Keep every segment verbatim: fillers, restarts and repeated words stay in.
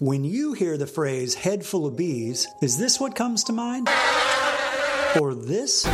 When you hear the phrase head full of bees, is this what comes to mind? Or this?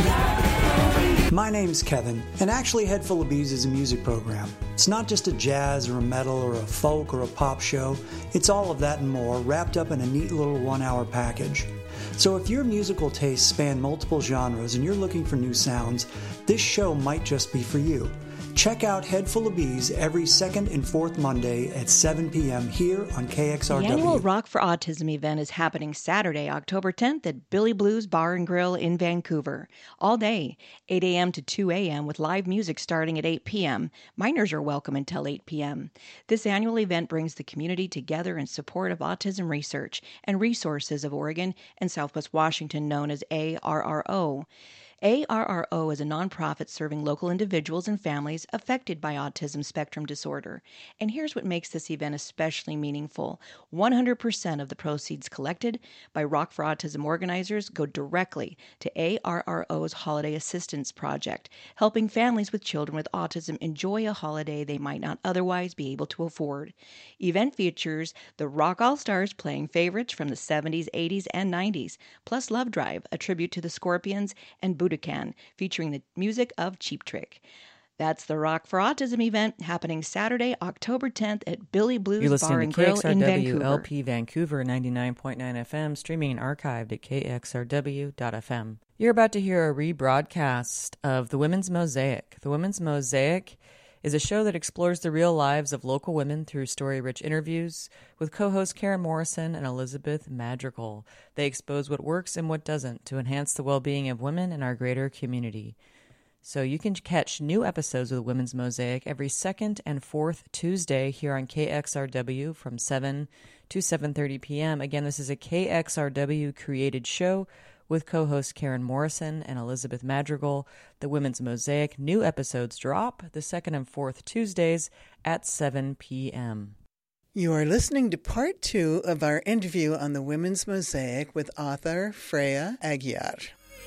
My name's Kevin, and actually Head Full of Bees is a music program. It's not just a jazz or a metal or a folk or a pop show. It's all of that and more wrapped up in a neat little one-hour package. So if your musical tastes span multiple genres and you're looking for new sounds, this show might just be for you. Check out Head Full of Bees every second and fourth Monday at seven p.m. here on K X R W. The annual Rock for Autism event is happening Saturday, October tenth at Billy Blues Bar and Grill in Vancouver. All day, eight a.m. to two a.m. with live music starting at eight p.m. Minors are welcome until eight p.m. This annual event brings the community together in support of autism research and resources of Oregon and Southwest Washington, known as A R R O. A R R O is a nonprofit serving local individuals and families affected by autism spectrum disorder. And here's what makes this event especially meaningful. one hundred percent of the proceeds collected by Rock for Autism organizers go directly to A R R O's Holiday Assistance Project, helping families with children with autism enjoy a holiday they might not otherwise be able to afford. Event features the Rock All-Stars playing favorites from the seventies, eighties, and nineties, plus Love Drive, a tribute to the Scorpions, and Budokan, featuring the music of Cheap Trick. That's the Rock for Autism event happening Saturday, October tenth at Billy Blues Bar and Grill in Vancouver. You're listening to K X R W L P Vancouver ninety-nine point nine F M, streaming and archived at K X R W dot F M. You're about to hear a rebroadcast of The Women's Mosaic. The Women's Mosaic is a show that explores the real lives of local women through story-rich interviews with co-hosts Karen Morrison and Elizabeth Madrigal. They expose what works and what doesn't to enhance the well-being of women in our greater community. So you can catch new episodes of The Women's Mosaic every second and fourth Tuesday here on K X R W from seven to seven thirty p.m. Again, this is a K X R W-created show with co-hosts Karen Morrison and Elizabeth Madrigal. The Women's Mosaic. New episodes drop the second and fourth Tuesdays at seven p.m. You are listening to part two of our interview on The Women's Mosaic with author Freya Aguiar.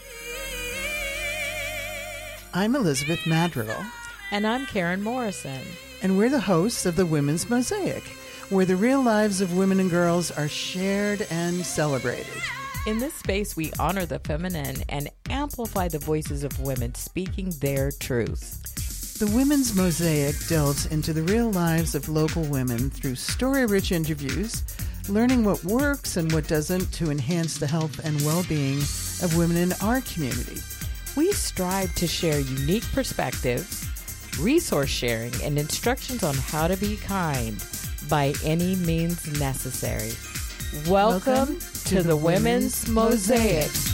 I'm Elizabeth Madrigal. And I'm Karen Morrison. And we're the hosts of The Women's Mosaic, where the real lives of women and girls are shared and celebrated. In this space, we honor the feminine and amplify the voices of women speaking their truth. The Women's Mosaic delves into the real lives of local women through story-rich interviews, learning what works and what doesn't to enhance the health and well-being of women in our community. We strive to share unique perspectives, resource sharing, and instructions on how to be kind by any means necessary. Welcome, Welcome to, to the, the Women's Mosaic. Mosaic.